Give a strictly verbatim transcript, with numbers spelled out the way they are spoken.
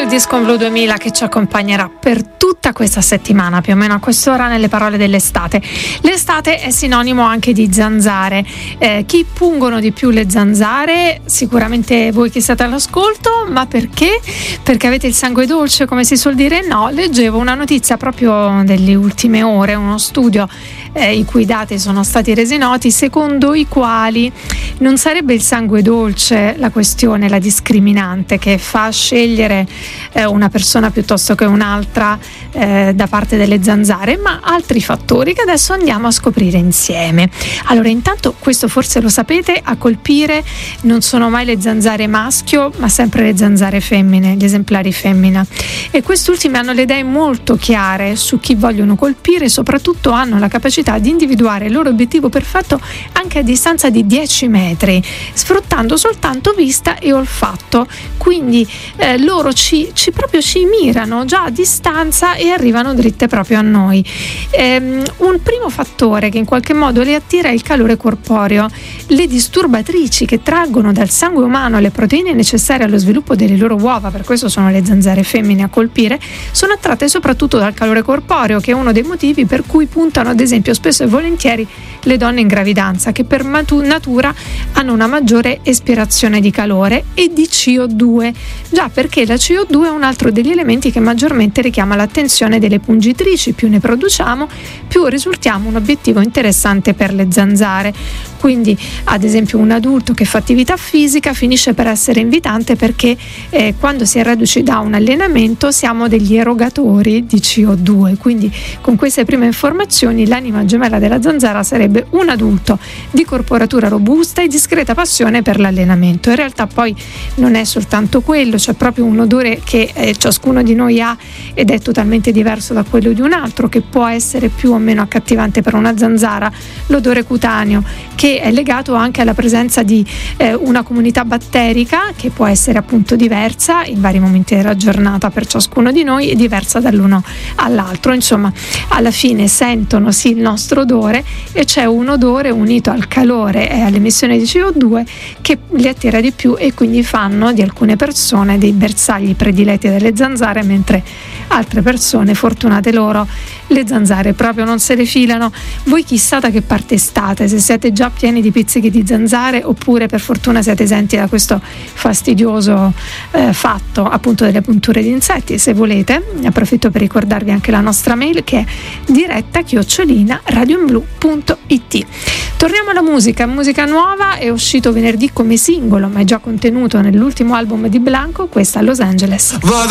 Disco Blu duemila che ci accompagnerà per tutta questa settimana, più o meno a quest'ora, nelle parole dell'estate. L'estate è sinonimo anche di zanzare. Eh, chi pungono di più le zanzare? Sicuramente voi che state all'ascolto, ma perché? Perché avete il sangue dolce, come si suol dire? No, leggevo una notizia proprio delle ultime ore, uno studio eh, i cui dati sono stati resi noti, secondo i quali non sarebbe il sangue dolce la questione, la discriminante che fa scegliere eh, una persona piuttosto che un'altra eh, da parte delle zanzare, ma altri fattori che adesso andiamo a scoprire insieme. Allora, intanto, questo forse lo sapete, a colpire non sono mai le zanzare maschio, ma sempre le zanzare femmine, gli esemplari femmina, e quest'ultime hanno le idee molto chiare su chi vogliono colpire e soprattutto hanno la capacità di individuare il loro obiettivo perfetto anche a distanza di dieci metri, sfruttando soltanto vista e olfatto. Quindi eh, loro ci, ci proprio ci mirano già a distanza e arrivano dritte proprio a noi. Ehm, un primo fattore che in qualche modo le attira è il calore corporeo. Le disturbatrici che traggono dal sangue umano le proteine necessarie allo sviluppo delle loro uova, per questo sono le zanzare femmine a colpire, sono attratte soprattutto dal calore corporeo, che è uno dei motivi per cui puntano ad esempio spesso e volentieri le donne in gravidanza, che per matu- natura hanno una maggiore espirazione di calore e di C O due, già perché la C O due è un altro degli elementi che maggiormente richiama l'attenzione delle pungitrici. Più ne produciamo, più risultiamo un obiettivo interessante per le zanzare. Quindi ad esempio un adulto che fa attività fisica finisce per essere invitante perché eh, quando si è reduci da un allenamento siamo degli erogatori di C O due. Quindi con queste prime informazioni l'anima gemella della zanzara sarebbe un adulto di corporatura robusta e discreta passione per l'allenamento. In realtà poi non è soltanto quello, c'è proprio un odore che eh, ciascuno di noi ha ed è totalmente diverso da quello di un altro, che può essere più o meno accattivante per una zanzara. L'odore cutaneo, che è legato anche alla presenza di eh, una comunità batterica che può essere appunto diversa in vari momenti della giornata per ciascuno di noi e diversa dall'uno all'altro. Insomma, alla fine sentono sì il nostro odore e c'è un odore unito al calore e all'emissione di C O due che li attira di più e quindi fanno di alcune persone dei bersagli prediletti delle zanzare, mentre altre persone, fortunate loro, le zanzare proprio non se le filano. Voi chissà da che parte state, se siete già pieni di pizzichi di zanzare oppure per fortuna siete esenti da questo fastidioso eh, fatto appunto delle punture di insetti. Se volete, ne approfitto per ricordarvi anche la nostra mail, che è diretta chiocciolina radioinblu punto it. Torniamo alla musica, musica nuova, è uscito venerdì come singolo ma è già contenuto nell'ultimo album di Blanco, questa Los Angeles.